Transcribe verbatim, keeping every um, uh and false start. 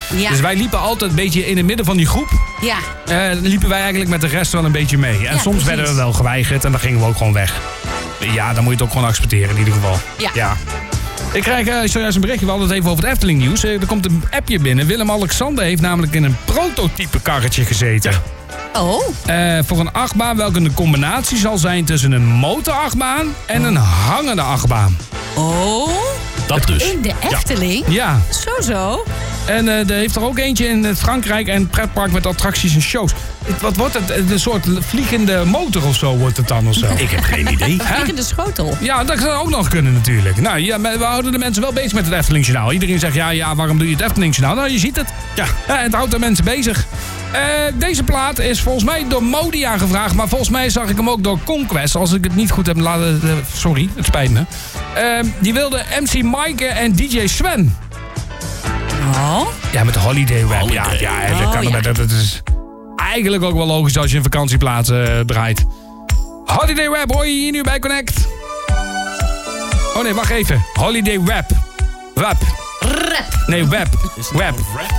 Ja. Dus wij liepen altijd een beetje in het midden van die groep. Ja. Uh, liepen wij eigenlijk met de rest wel een beetje mee. En Ja, soms precies. werden we wel geweigerd en dan gingen we ook gewoon weg. Ja, dan moet je het ook gewoon accepteren in ieder geval. Ja. ja. Ik krijg uh, zojuist een berichtje, we hadden het even over het Efteling nieuws. Uh, er komt een appje binnen. Willem-Alexander heeft namelijk in een prototype karretje gezeten. Oh. Uh, voor een achtbaan welke een combinatie zal zijn tussen een motorachtbaan en een hangende achtbaan. Oh. Dat dus. In de Efteling? Ja. Zo zo. En uh, er heeft er ook eentje in Frankrijk en pretpark met attracties en shows. Het, wat wordt het? Een soort vliegende motor of zo wordt het dan of zo? Ik heb geen idee. Vliegende schotel. Ja, dat zou ook nog kunnen natuurlijk. Nou, ja, we houden de mensen wel bezig met het Eftelingjournaal. Iedereen zegt, ja, ja, waarom doe je het Eftelingjournaal? Nou, je ziet het. Ja, ja het houdt de mensen bezig. Uh, deze plaat is volgens mij door Modia gevraagd, maar volgens mij zag ik hem ook door Conquest. Als ik het niet goed heb laten... Uh, sorry, het spijt me. Uh, die wilde M C Maaike en D J Sven. Oh? Ja, met de Holiday Rap. Holiday. Ja, ja, dat, Oh, kan ja. Met, dat, dat is eigenlijk ook wel logisch als je een vakantieplaats uh, draait. Holiday Rap hoor je hier nu bij Connect. Oh nee, wacht even. Holiday Rap. Rap. Rap. Nee, web. Is het Web. nou rap?